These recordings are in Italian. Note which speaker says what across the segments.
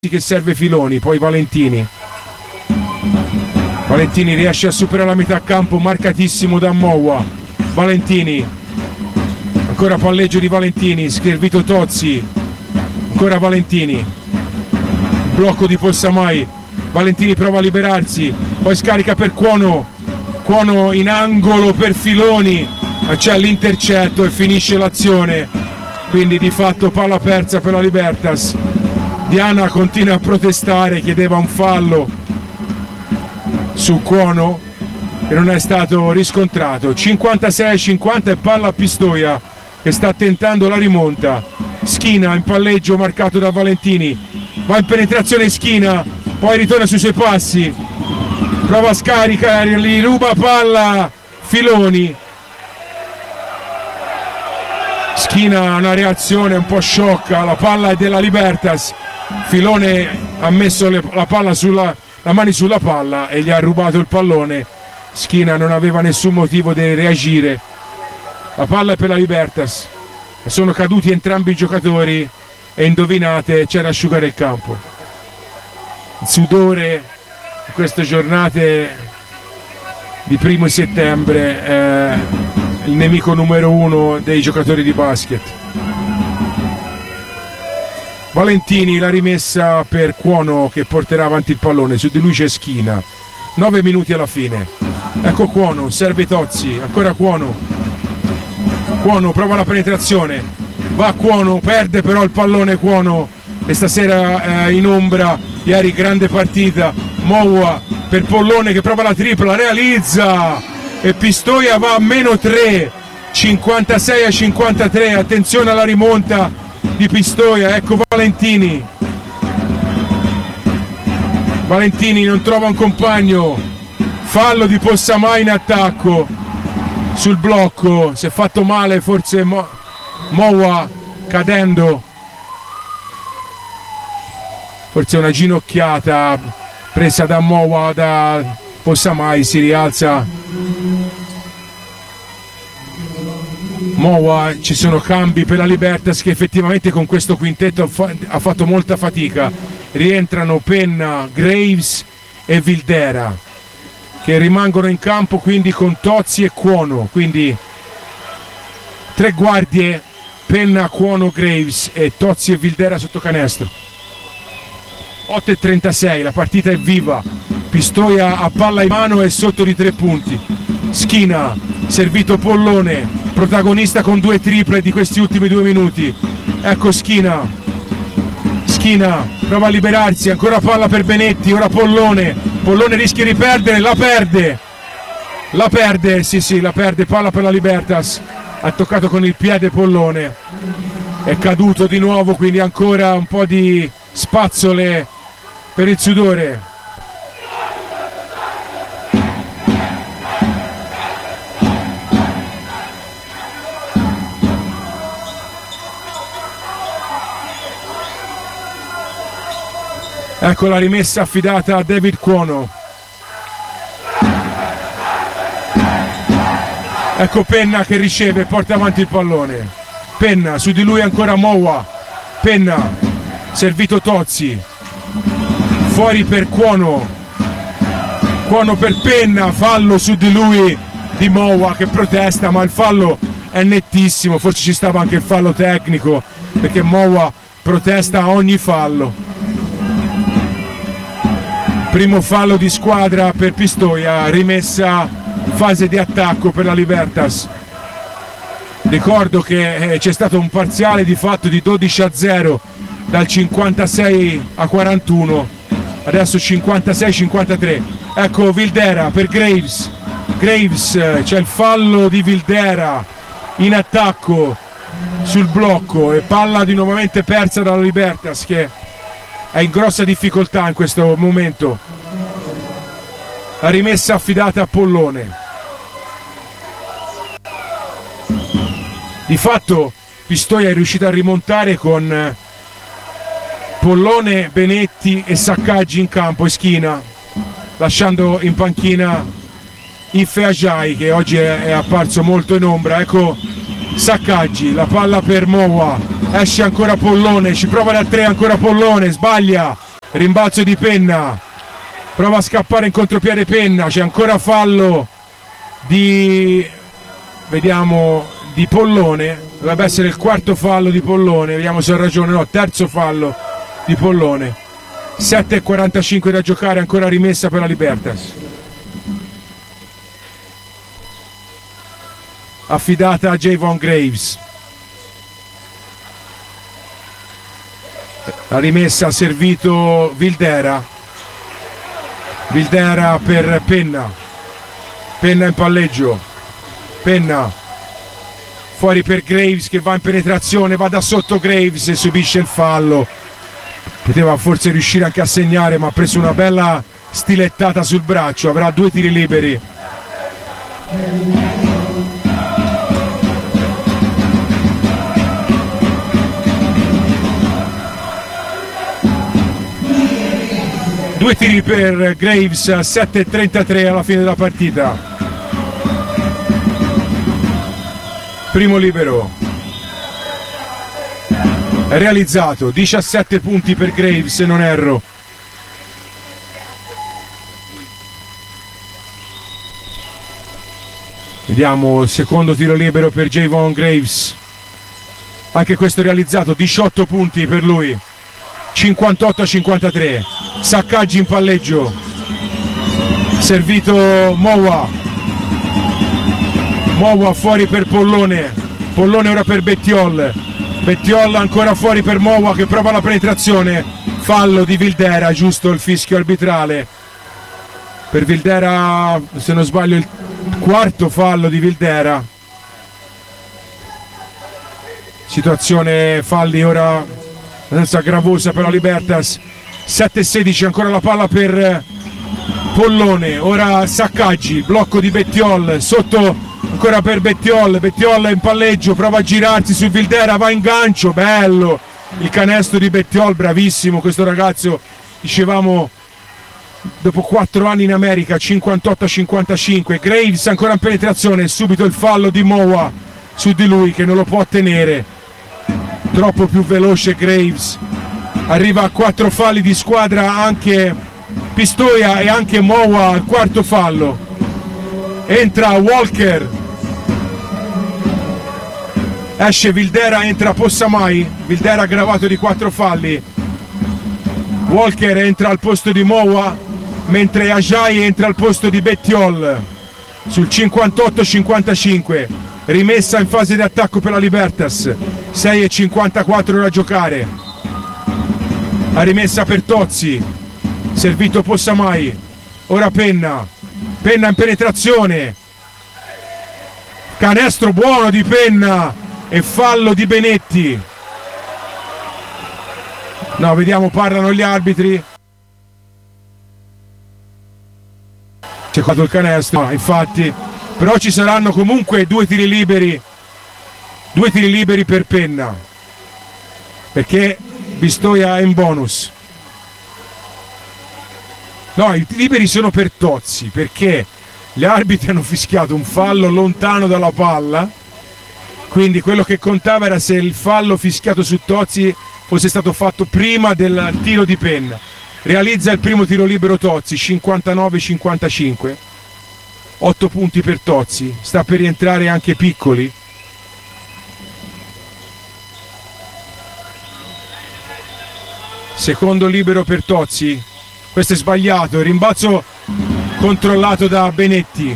Speaker 1: che serve Filoni, poi Valentini riesce a superare la metà campo, marcatissimo da Mowa. Valentini, ancora palleggio di Valentini, servito Tozzi, ancora Valentini, blocco di Possamai, Valentini prova a liberarsi, poi scarica per Cuono in angolo per Filoni, c'è l'intercetto e finisce l'azione, quindi di fatto palla persa per la Libertas. Diana continua a protestare, chiedeva un fallo su Cuono e non è stato riscontrato. 56-50 e palla a Pistoia che sta tentando la rimonta. Schina in palleggio marcato da Valentini, va in penetrazione Schina, poi ritorna sui suoi passi, prova a scaricare, gli ruba palla Filoni. Schina ha una reazione un po' sciocca, la palla è della Libertas. Filone ha messo la mani sulla palla e gli ha rubato il pallone. Schina non aveva nessun motivo di reagire. La palla è per la Libertas. Sono caduti entrambi i giocatori e indovinate, c'è da asciugare il campo. Il sudore in queste giornate di 1 settembre è il nemico numero 1 dei giocatori di basket. Valentini, la rimessa per Cuono che porterà avanti il pallone, su di lui c'è Schina. 9 minuti alla fine. Ecco Cuono, serve Tozzi, ancora Cuono prova la penetrazione, va Cuono, perde però il pallone Cuono, e stasera in ombra. Ieri grande partita. Mowa per Pollone che prova la tripla, realizza e Pistoia va a -3, 56-53. Attenzione alla rimonta di Pistoia. Ecco Valentini non trova un compagno, fallo di Possamai in attacco sul blocco, si è fatto male forse Mowa cadendo, forse una ginocchiata presa da Mowa, da Possamai, si rialza Mowa. Ci sono cambi per la Libertas che effettivamente con questo quintetto ha fatto molta fatica. Rientrano Penna, Graves e Vildera che rimangono in campo quindi con Tozzi e Cuono, quindi 3 guardie, Penna, Cuono, Graves e Tozzi e Vildera sotto canestro. 8:36, la partita è viva. Pistoia a palla in mano e sotto di 3 punti. Schina, servito Pollone, protagonista con 2 triple di questi ultimi 2 minuti. Ecco Schina prova a liberarsi, ancora palla per Benetti, ora Pollone rischia di perdere, la perde, la perde, palla per la Libertas, ha toccato con il piede Pollone, è caduto di nuovo, quindi ancora un po' di spazzole per il sudore. Ecco la rimessa affidata a David Cuono. Ecco Penna che riceve e porta avanti il pallone. Penna, su di lui ancora Mowa. Penna, servito Tozzi. Fuori per Cuono per Penna, fallo su di lui di Mowa che protesta, ma il fallo è nettissimo, forse ci stava anche il fallo tecnico perché Mowa protesta a ogni fallo. Primo fallo di squadra per Pistoia, rimessa fase di attacco per la Libertas. Ricordo che c'è stato un parziale di fatto di 12-0 dal 56-41, adesso 56-53. Ecco Vildera per Graves, c'è il fallo di Vildera in attacco sul blocco e palla di nuovamente persa dalla Libertas che è in grossa difficoltà in questo momento. La rimessa affidata a Pollone. Di fatto Pistoia è riuscita a rimontare con Pollone, Benetti e Saccaggi in campo e Schina, lasciando in panchina Ife Ajay che oggi è apparso molto in ombra. Ecco Saccaggi, la palla per Mowa, esce ancora Pollone, ci prova da 3 ancora Pollone, sbaglia, rimbalzo di Penna, prova a scappare in contropiede Penna, c'è ancora fallo di, vediamo, di Pollone, dovrebbe essere il quarto fallo di Pollone, vediamo se ho ragione, no, terzo fallo di Pollone. 7:45 da giocare, ancora rimessa per la Libertas, affidata a Javon Graves. La rimessa ha servito Vildera per Penna in palleggio, Penna fuori per Graves che va in penetrazione, va da sotto Graves e subisce il fallo. Poteva forse riuscire anche a segnare, ma ha preso una bella stilettata sul braccio, avrà 2 tiri liberi. Due tiri per Graves, 7:33 alla fine della partita. Primo libero realizzato, 17 punti per Graves se non erro. Vediamo il secondo tiro libero per Javon Graves, anche questo realizzato, 18 punti per lui. 58-53. Saccaggi in palleggio, servito Mowa fuori per Pollone ora per Bettiol ancora fuori per Mowa che prova la penetrazione, fallo di Vildera, giusto il fischio arbitrale per Vildera, se non sbaglio il quarto fallo di Vildera. Situazione falli ora abbastanza gravosa per la Libertas. 7-16, ancora la palla per Pollone, ora Saccaggi, blocco di Bettiol, sotto ancora per Bettiol in palleggio, prova a girarsi su Vildera, va in gancio, bello il canestro di Bettiol, bravissimo questo ragazzo, dicevamo dopo 4 anni in America. 58-55. Graves ancora in penetrazione, subito il fallo di Mowa su di lui che non lo può tenere, troppo più veloce Graves. Arriva a 4 falli di squadra anche Pistoia e anche Mowa al quarto fallo. Entra Walker, esce Vildera, entra Possamai. Vildera aggravato di 4 falli. Walker entra al posto di Mowa, mentre Ajay entra al posto di Bettiol. Sul 58-55, rimessa in fase di attacco per la Libertas. 6:54 da giocare. La rimessa per Tozzi, servito Possamai. Ora Penna in penetrazione, canestro buono di Penna e fallo di Benetti. No, vediamo, parlano gli arbitri. C'è qua il canestro, no, infatti, però ci saranno comunque 2 tiri liberi per Penna, perché Pistoia è in bonus. No, i tiri liberi sono per Tozzi, perché gli arbitri hanno fischiato un fallo lontano dalla palla, quindi quello che contava era se il fallo fischiato su Tozzi fosse stato fatto prima del tiro di Penna. Realizza il primo tiro libero Tozzi, 59-55. 8 punti per Tozzi, sta per rientrare anche Piccoli. Secondo libero per Tozzi, questo è sbagliato, il rimbalzo controllato da Benetti.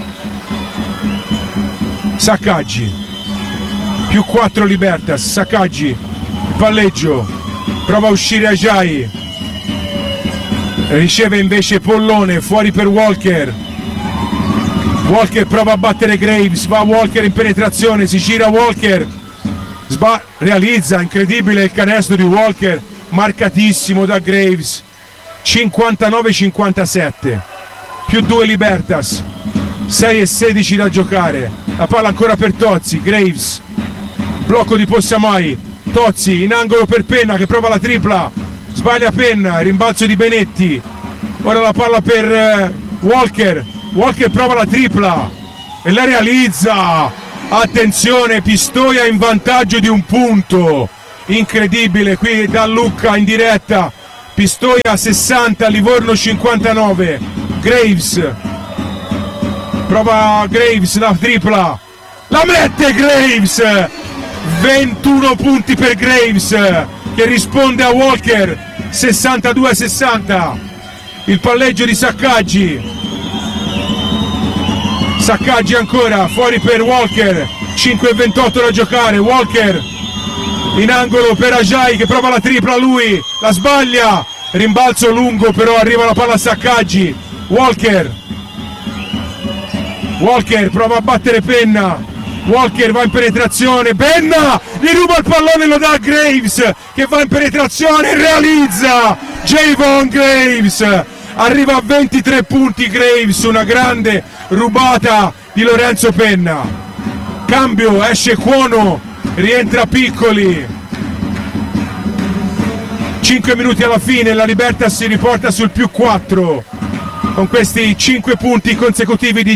Speaker 1: Saccaggi, più 4 Libertas. Saccaggi, palleggio, prova a uscire Ajay, riceve invece Pollone, fuori per Walker. Walker prova a battere Graves, va Walker in penetrazione, si gira Walker, realizza, incredibile il canestro di Walker, marcatissimo da Graves. 59-57, più 2 Libertas. 6:16 da giocare, la palla ancora per Tozzi. Graves, blocco di Possamai, Tozzi in angolo per Penna che prova la tripla, sbaglia Penna, rimbalzo di Benetti. Ora la palla per Walker prova la tripla e la realizza. Attenzione, Pistoia in vantaggio di 1 punto, incredibile qui da Lucca in diretta. Pistoia 60, Livorno 59. Graves, prova Graves, la tripla, la mette Graves, 21 punti per Graves che risponde a Walker, 62-60. Il palleggio di Saccaggi ancora, fuori per Walker, 5-28 da giocare. Walker in angolo per Ajay che prova la tripla, lui la sbaglia, rimbalzo lungo però arriva la palla a Saccaggi. Walker prova a battere Penna, Walker va in penetrazione, Penna gli ruba il pallone, lo dà a Graves che va in penetrazione e realizza. Javon Graves arriva a 23 punti. Graves, una grande rubata di Lorenzo Penna. Cambio, esce Cuono, rientra Piccoli. 5 minuti alla fine, la Libertad si riporta sul +4 con questi 5 punti consecutivi di